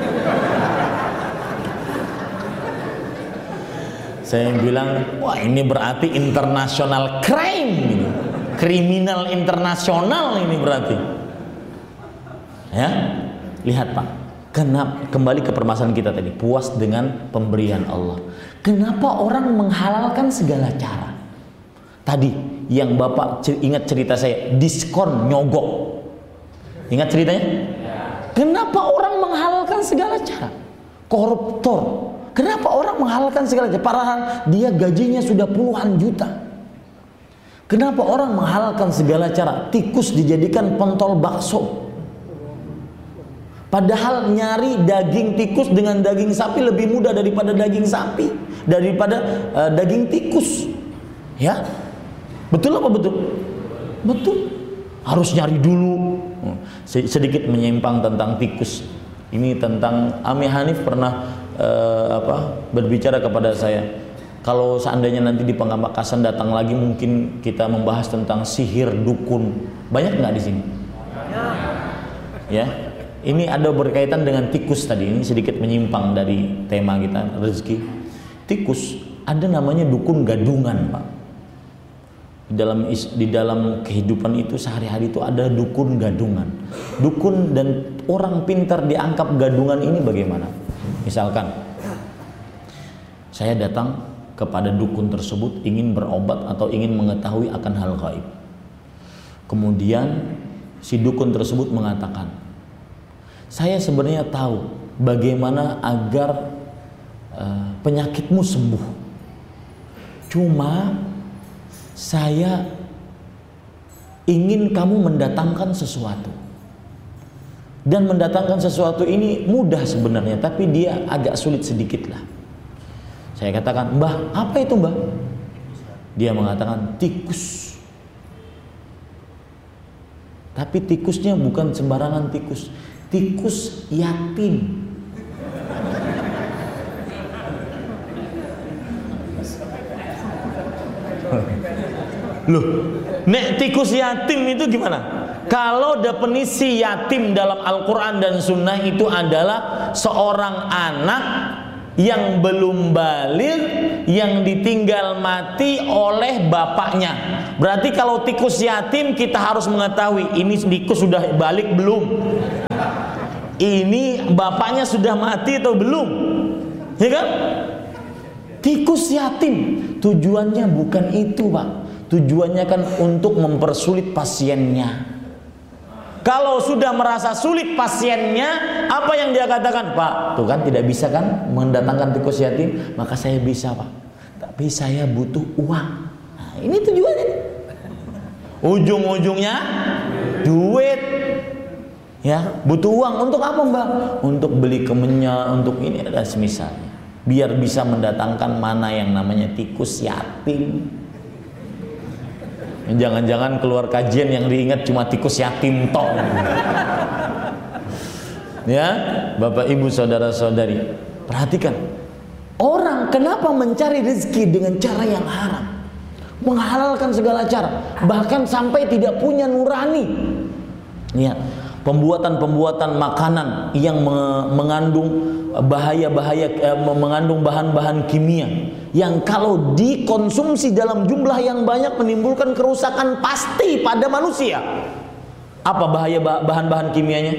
Saya bilang, wah ini berarti international crime ini. Kriminal internasional ini berarti. Ya, lihat Pak. Kembali ke permasalahan kita tadi, puas dengan pemberian Allah. Kenapa orang menghalalkan segala cara? Tadi yang Bapak ingat cerita saya, diskon nyogok. Ingat ceritanya? Kenapa orang menghalalkan segala cara? Koruptor. Kenapa orang menghalalkan segala cara? Padahal dia gajinya sudah puluhan juta. Kenapa orang menghalalkan segala cara? Tikus dijadikan pentol bakso. Padahal nyari daging tikus dengan daging sapi lebih mudah daripada daging sapi, daripada daging tikus. Ya, betul apa betul? Betul. Harus nyari dulu. Sedikit menyimpang tentang tikus. Ini tentang Ami Hanif pernah berbicara kepada saya. Kalau seandainya nanti di Pamekasan datang lagi, mungkin kita membahas tentang sihir dukun. Banyak nggak di sini? Ya. Ini ada berkaitan dengan tikus tadi. Ini sedikit menyimpang dari tema kita, rezeki. Tikus, ada namanya dukun gadungan, Pak. Di dalam kehidupan itu sehari-hari itu ada dukun gadungan. Dukun dan orang pintar dianggap gadungan ini bagaimana? Misalkan saya datang kepada dukun tersebut ingin berobat atau ingin mengetahui akan hal gaib. Kemudian si dukun tersebut mengatakan, saya sebenarnya tahu bagaimana agar penyakitmu sembuh. Cuma saya ingin kamu mendatangkan sesuatu. Dan mendatangkan sesuatu ini mudah sebenarnya, tapi dia agak sulit sedikit lah. Saya katakan, Mbah, apa itu Mbah? Dia mengatakan, tikus. Tapi tikusnya bukan sembarangan tikus. Tikus yatim. Loh, nek tikus yatim itu gimana? Kalau definisi yatim dalam Al-Quran dan Sunnah itu adalah seorang anak yang belum baligh, yang ditinggal mati oleh bapaknya. Berarti kalau tikus yatim kita harus mengetahui ini tikus sudah balik belum, ini bapaknya sudah mati atau belum, ya kan? Tikus yatim tujuannya bukan itu, Pak. Tujuannya kan untuk mempersulit pasiennya. Kalau sudah merasa sulit pasiennya, apa yang dia katakan? Pak, tuh kan tidak bisa kan mendatangkan tikus yatim, maka saya bisa, Pak. Tapi saya butuh uang. Nah, ini tujuannya. Ujung-ujungnya duit. Ya, butuh uang untuk apa, Mbak? Untuk beli kemenyan, untuk ini dan semisalnya. Biar bisa mendatangkan mana yang namanya tikus yatim. Jangan-jangan keluar kajian yang diingat cuma tikus yatim tok. Ya, Bapak Ibu saudara-saudari, perhatikan. Orang kenapa mencari rezeki dengan cara yang haram? Menghalalkan segala cara, bahkan sampai tidak punya nurani. Ya, pembuatan-pembuatan makanan yang mengandung bahaya-bahaya, mengandung bahan-bahan kimia yang kalau dikonsumsi dalam jumlah yang banyak menimbulkan kerusakan pasti pada manusia. Apa bahaya bahan-bahan kimianya?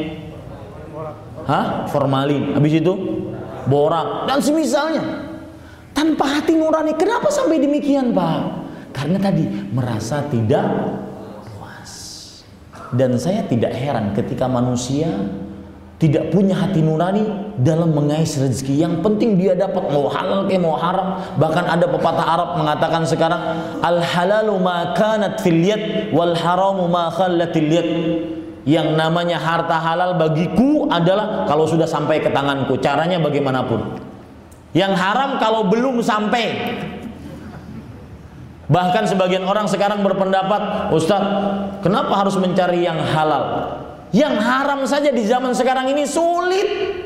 Formalin. Habis itu borak dan semisalnya. Tanpa hati nurani. Kenapa sampai demikian, Pak? Karena tadi merasa tidak puas. Dan saya tidak heran ketika manusia tidak punya hati nurani dalam mengais rezeki. Yang penting dia dapat, mau halal ke mau haram. Bahkan ada pepatah Arab mengatakan sekarang, al halalu ma kanat fil yad wal haramu ma khallatil yad. Yang namanya harta halal bagiku adalah kalau sudah sampai ke tanganku, caranya bagaimanapun. Yang haram kalau belum sampai. Bahkan sebagian orang sekarang berpendapat, Ustaz, kenapa harus mencari yang halal? Yang haram saja di zaman sekarang ini sulit.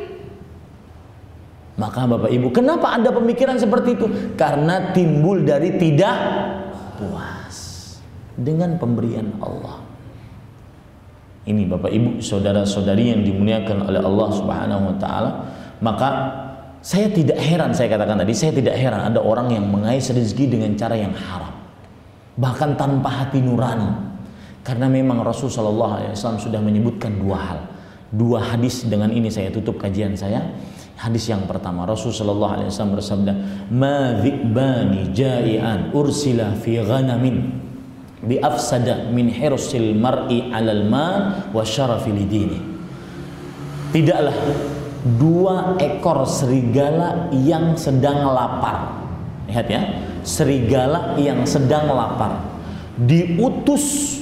Maka Bapak Ibu, kenapa ada pemikiran seperti itu? Karena timbul dari tidak puas dengan pemberian Allah. Ini Bapak Ibu, saudara-saudari yang dimuliakan oleh Allah Subhanahu wa taala. Maka saya tidak heran, saya katakan tadi, saya tidak heran ada orang yang mengais rezeki dengan cara yang haram. Bahkan tanpa hati nurani. Karena memang Rasulullah SAW sudah menyebutkan dua hal, dua hadis. Dengan ini saya tutup kajian saya. Hadis yang pertama, Rasulullah SAW bersabda, "Ma dhi'bani ja'ian ursila fi ghanamin bi afsada min hirsil mar'i 'alal mal wa syarafi lidini." Tidaklah dua ekor serigala yang sedang lapar. Lihat ya, serigala yang sedang lapar diutus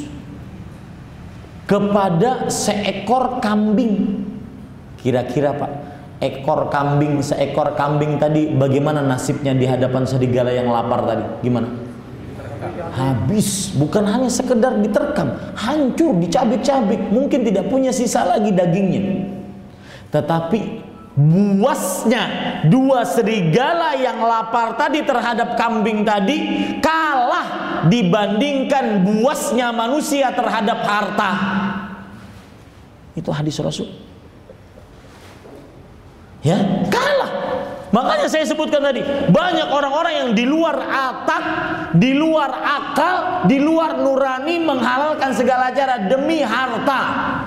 kepada seekor kambing. Kira-kira Pak, seekor kambing tadi bagaimana nasibnya di hadapan serigala yang lapar tadi? Gimana? Habis, bukan hanya sekedar diterkam, hancur, dicabik-cabik, mungkin tidak punya sisa lagi dagingnya. Tetapi buasnya dua serigala yang lapar tadi terhadap kambing tadi kalah dibandingkan buasnya manusia terhadap harta. Itu hadis Rasul. Ya, kalah. Makanya saya sebutkan tadi, banyak orang-orang yang di luar atak, di luar akal, di luar nurani menghalalkan segala cara demi harta.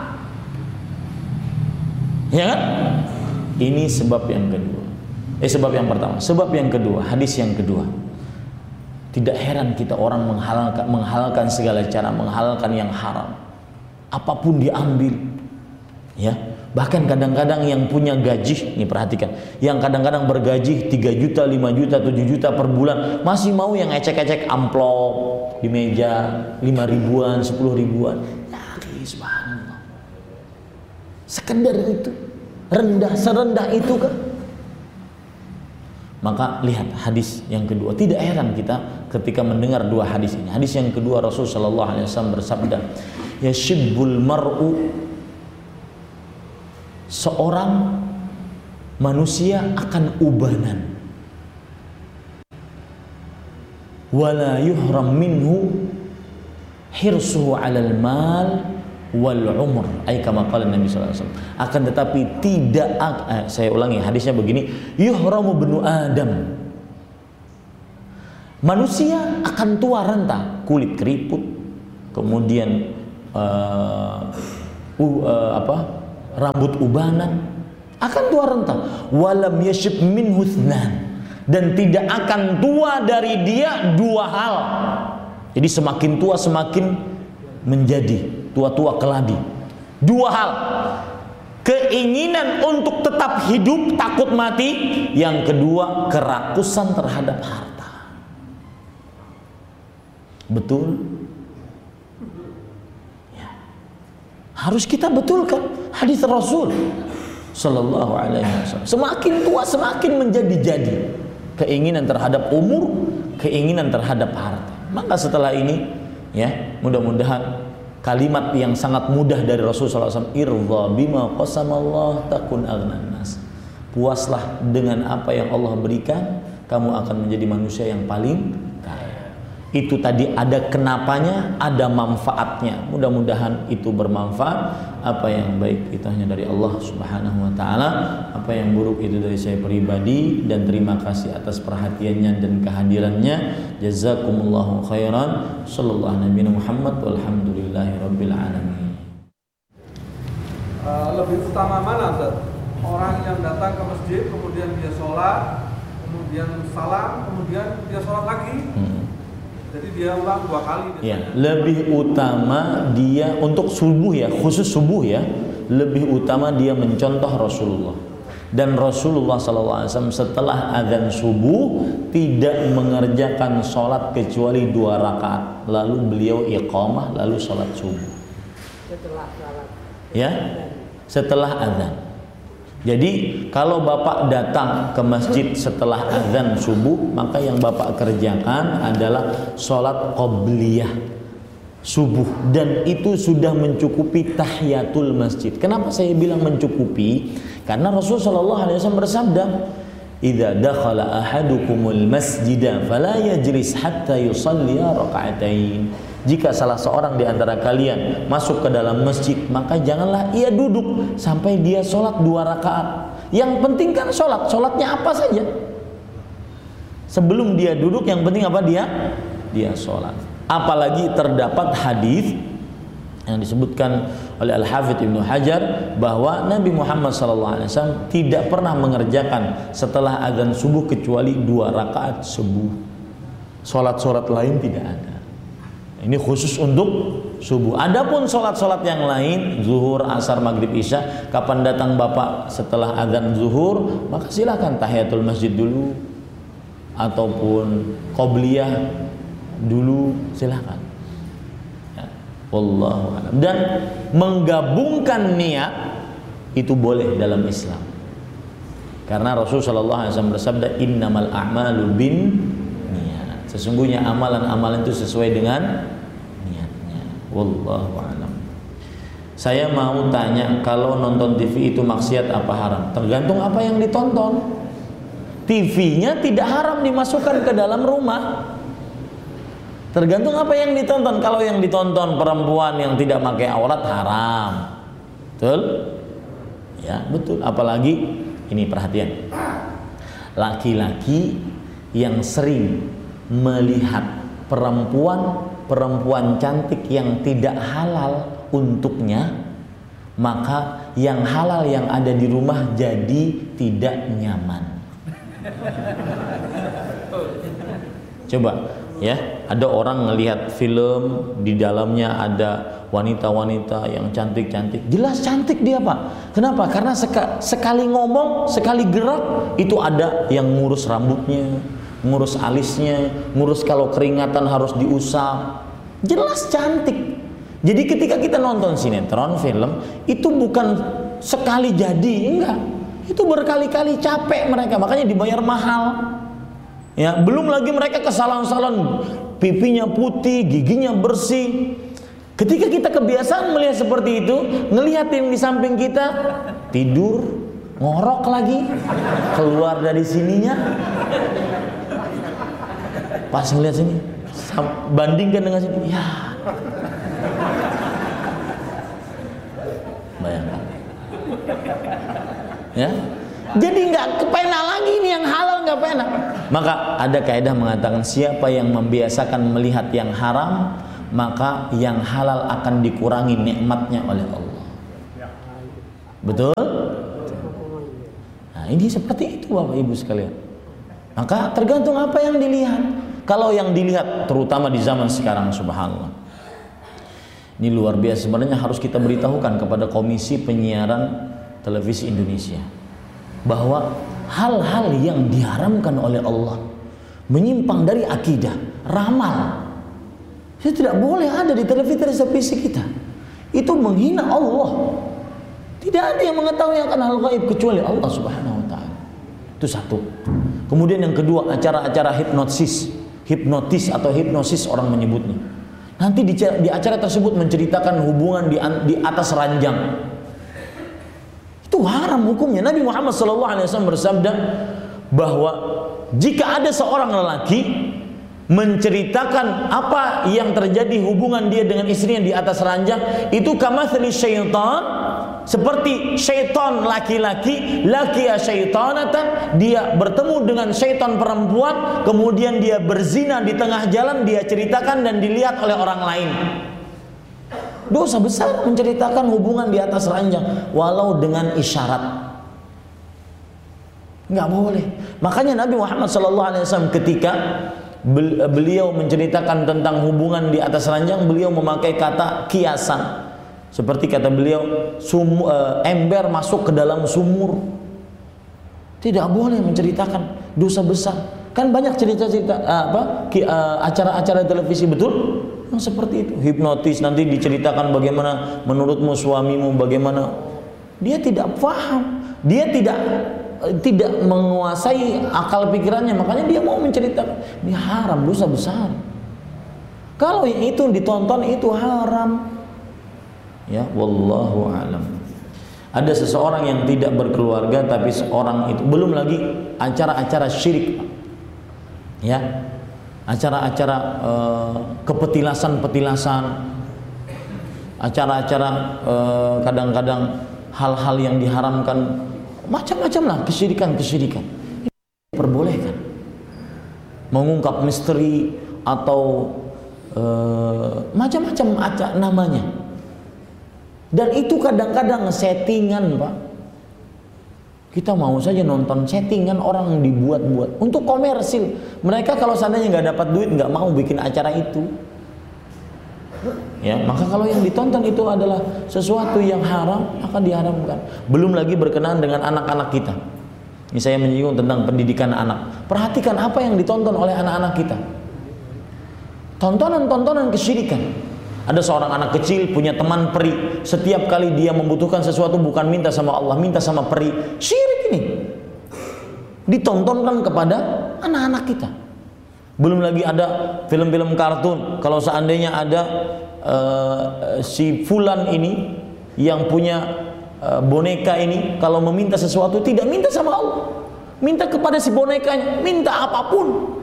Ya kan? Ini sebab yang kedua. Sebab yang pertama. Sebab yang kedua, hadis yang kedua. Tidak heran kita orang menghalalkan segala cara, menghalalkan yang haram. Apapun diambil. Ya. Bahkan kadang-kadang yang punya gaji, nih perhatikan, yang kadang-kadang bergaji 3 juta, 5 juta, 7 juta per bulan, masih mau yang ecek-ecek amplop di meja 5 ribuan, 10 ribuan. Ya, subhanallah. Sekedar itu. Rendah, serendah itu kan? Maka lihat hadis yang kedua. Tidak heran kita ketika mendengar dua hadis ini. Hadis yang kedua, Rasulullah SAW bersabda, "Yashibbul mar'u," seorang manusia akan ubanan, "wala yuhram minhu hirsuhu 'alal mal wal umr, ay kama qala Nabi sallallahu alaihi wasallam. Akan tetapi tidak saya ulangi hadisnya begini, yuhramu bnu Adam. Manusia akan tua renta, kulit keriput, kemudian rambut ubanan, akan tua renta. Walam yashib min husnan, dan tidak akan tua dari dia dua hal. Jadi semakin tua semakin menjadi tua-tua keladi. Dua hal: keinginan untuk tetap hidup, takut mati. Yang kedua, kerakusan terhadap harta. Betul? Ya. Harus kita betulkan hadis Rasul Sallallahu Alaihi Wasallam. Semakin tua semakin menjadi-jadi keinginan terhadap umur, keinginan terhadap harta. Maka setelah ini, ya, mudah-mudahan kalimat yang sangat mudah dari Rasul Sallallahu Alaihi Wasallam, irza bima qasamallah takun aghnan nas. Puaslah dengan apa yang Allah berikan, kamu akan menjadi manusia yang paling kaya. Itu tadi ada kenapanya, ada manfaatnya. Mudah-mudahan itu bermanfaat. Apa yang baik itu hanya dari Allah Subhanahu wa taala. Apa yang buruk itu dari saya pribadi, dan terima kasih atas perhatiannya dan kehadirannya. Jazakumullahu khairan. Sallallahu Nabi Muhammad walhamdulillahi rabbil alamin.
Lebih utama mana, Ustaz? Orang yang datang ke masjid, kemudian dia sholat, kemudian salam, kemudian dia sholat lagi. Jadi dia ulang 2 kali.
Ya, lebih utama dia untuk subuh, ya, khusus subuh, ya, lebih utama dia mencontoh Rasulullah. Dan Rasulullah SAW setelah azan subuh tidak mengerjakan sholat kecuali 2 rakaat. Lalu beliau iqamah, lalu sholat subuh.
Setelah sholat.
Ya, setelah azan. Jadi kalau Bapak datang ke masjid setelah azan subuh, maka yang Bapak kerjakan adalah sholat qobliyah subuh, dan itu sudah mencukupi tahiyatul masjid. Kenapa saya bilang mencukupi? Karena Rasulullah SAW bersabda, idza dakhala ahadukumul masjida fala yajlis hatta yusalliya raka'atain. Jika salah seorang di antara kalian masuk ke dalam masjid, maka janganlah ia duduk sampai dia sholat 2 rakaat. Yang penting kan sholat, sholatnya apa saja. Sebelum dia duduk, yang penting apa? Dia sholat. Apalagi terdapat hadis yang disebutkan oleh Al-Hafidz Ibnu Hajar bahwa Nabi Muhammad SAW tidak pernah mengerjakan setelah azan subuh kecuali 2 rakaat subuh. Sholat-sholat lain tidak ada. Ini khusus untuk subuh. Adapun sholat-sholat yang lain, zuhur, asar, maghrib, isya, kapan datang Bapak setelah azan zuhur, maka silakan tahiyatul masjid dulu ataupun qobliyah dulu, silakan. Ya, wallahu a'lam. Dan menggabungkan niat itu boleh dalam Islam. Karena Rasulullah SAW bersabda, innamal a'malu bin niat. Sesungguhnya amalan-amalan itu sesuai dengan niatnya. Wallahu a'lam. Saya mau tanya, kalau nonton TV itu maksiat apa haram? Tergantung apa yang ditonton. TV-nya tidak haram dimasukkan ke dalam rumah. Tergantung apa yang ditonton. Kalau yang ditonton perempuan yang tidak pakai aurat, haram. Betul? Ya, betul. Apalagi ini, perhatian. Laki-laki yang sering melihat perempuan cantik yang tidak halal untuknya, maka yang halal yang ada di rumah jadi tidak nyaman. Coba ya, ada orang ngelihat film, di dalamnya ada wanita-wanita yang cantik-cantik, jelas cantik dia Pak. Kenapa? Karena sekali ngomong, sekali gerak itu ada yang ngurus rambutnya, ngurus alisnya, ngurus kalau keringatan harus diusap, jelas cantik. Jadi ketika kita nonton sinetron, film, itu bukan sekali jadi, enggak, itu berkali-kali capek mereka, makanya dibayar mahal. Ya, belum lagi mereka ke salon-salon, pipinya putih, giginya bersih. Ketika kita kebiasaan melihat seperti itu, ngelihat yang di samping kita tidur, ngorok lagi, keluar dari sininya, pas ngelihat sini, bandingkan dengan sini, ya. Ya, jadi nggak kepena lagi ini yang halal nggak pena. Maka ada kaidah mengatakan siapa yang membiasakan melihat yang haram, maka yang halal akan dikurangi nikmatnya oleh Allah. Betul? Nah, ini seperti itu Bapak Ibu sekalian. Maka tergantung apa yang dilihat. Kalau yang dilihat terutama di zaman sekarang, subhanallah, ini luar biasa. Sebenarnya harus kita beritahukan kepada Komisi Penyiaran Televisi Indonesia bahwa hal-hal yang diharamkan oleh Allah, menyimpang dari akidah, ramal, itu tidak boleh ada di televisi kita. Itu menghina Allah. Tidak ada yang mengetahui akan hal gaib kecuali Allah Subhanahu wa taala. Itu satu. Kemudian yang kedua, acara-acara hipnotis atau hipnosis orang menyebutnya. Nanti di acara tersebut menceritakan hubungan di atas ranjang. Itu haram hukumnya. Nabi Muhammad SAW bersabda bahwa jika ada seorang lelaki menceritakan apa yang terjadi hubungan dia dengan istrinya di atas ranjang, itu kamathali syaitan, seperti syaitan laki-laki, laqiya syaitanatan, dia bertemu dengan syaitan perempuan, kemudian dia berzina di tengah jalan, dia ceritakan dan dilihat oleh orang lain. Dosa besar menceritakan hubungan di atas ranjang walau dengan isyarat. Nggak boleh. Makanya Nabi Muhammad SAW ketika beliau menceritakan tentang hubungan di atas ranjang, beliau memakai kata kiasan. Seperti kata beliau, ember masuk ke dalam sumur. Tidak boleh menceritakan dosa besar. Kan banyak cerita-cerita acara-acara televisi, betul? Yang seperti itu, hipnotis, nanti diceritakan bagaimana menurutmu suamimu, bagaimana. Dia tidak paham, dia tidak menguasai akal pikirannya, makanya dia mau menceritakan. Ini haram, dosa besar. Kalau yang itu ditonton itu haram. Ya, wallahu alam. Ada seseorang yang tidak berkeluarga tapi seorang itu, belum lagi acara-acara syirik. Ya. Acara-acara kepetilasan, acara-acara kadang-kadang hal-hal yang diharamkan, macam-macam lah, kesyirikan. Ini diperbolehkan. Mengungkap misteri atau macam-macam namanya. Dan itu kadang-kadang settingan, Pak. Kita mau saja nonton settingan orang dibuat-buat untuk komersil. Mereka kalau seandainya nggak dapat duit nggak mau bikin acara itu. Ya, maka kalau yang ditonton itu adalah sesuatu yang haram, akan diharamkan. Belum lagi berkenaan dengan anak-anak kita. Ini saya menyinggung tentang pendidikan anak. Perhatikan apa yang ditonton oleh anak-anak kita. Tontonan-tontonan kesyirikan. Ada seorang anak kecil punya teman peri. Setiap kali dia membutuhkan sesuatu bukan minta sama Allah, minta sama peri. Syirik ini ditontonkan kepada anak-anak kita. Belum lagi ada film-film kartun. Kalau seandainya ada si fulan ini yang punya boneka ini, kalau meminta sesuatu tidak minta sama Allah, minta kepada si bonekanya, minta apapun.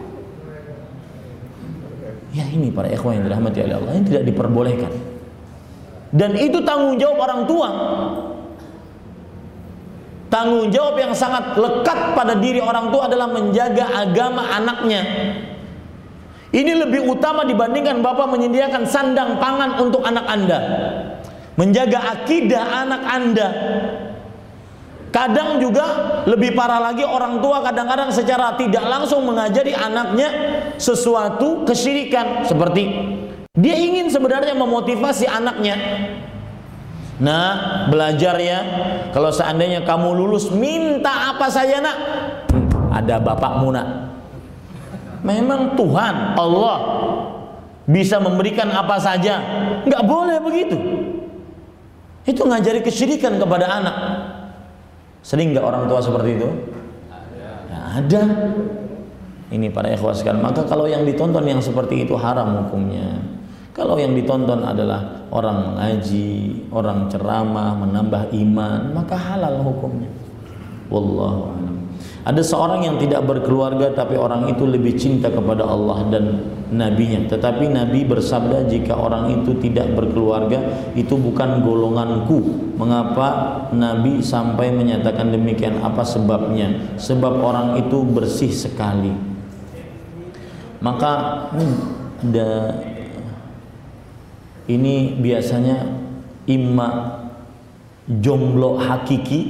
Ya, ini para ikhwan yang dirahmati oleh Allah, yang tidak diperbolehkan. Dan itu tanggung jawab orang tua. Tanggung jawab yang sangat lekat pada diri orang tua adalah menjaga agama anaknya. Ini lebih utama dibandingkan Bapak menyediakan sandang pangan untuk anak Anda. Menjaga akidah anak Anda. Kadang juga lebih parah lagi, orang tua kadang-kadang secara tidak langsung mengajari anaknya sesuatu kesyirikan. Seperti dia ingin sebenarnya memotivasi anaknya. Nah, belajar ya, kalau seandainya kamu lulus minta apa saja nak, ada bapakmu nak. Memang Tuhan Allah bisa memberikan apa saja? Nggak boleh begitu. Itu ngajari kesyirikan kepada anak. Sering nggak orang tua seperti itu? Ya, ada. Ini para ikhwas sekalian. Maka kalau yang ditonton yang seperti itu haram hukumnya. Kalau yang ditonton adalah orang mengaji, orang ceramah, menambah iman, maka halal hukumnya. Wallahu a'lam. Ada seorang yang tidak berkeluarga tapi orang itu lebih cinta kepada Allah dan Nabi-Nya. Tetapi Nabi bersabda, jika orang itu tidak berkeluarga itu bukan golonganku. Mengapa Nabi sampai menyatakan demikian? Apa sebabnya? Sebab orang itu bersih sekali. Maka ini biasanya imma jomblo hakiki